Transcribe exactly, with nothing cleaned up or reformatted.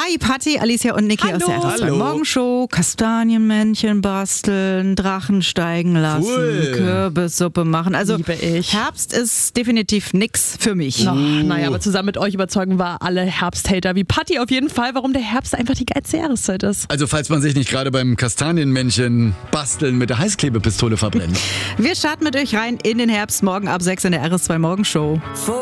Hi, Patti, Alicia und Niki aus der R S zwei Morgenshow. Kastanienmännchen basteln, Drachen steigen lassen, Cool. Kürbissuppe machen. Also Liebe ich. Herbst ist definitiv nix für mich. Ach, naja, aber zusammen mit euch überzeugen wir alle Herbsthater wie Patti auf jeden Fall, warum der Herbst einfach die geilste Jahreszeit ist. Also falls man sich nicht gerade beim Kastanienmännchen basteln mit der Heißklebepistole verbrennt. Wir starten mit euch rein in den Herbst morgen ab sechs in der R S zwei Morgenshow.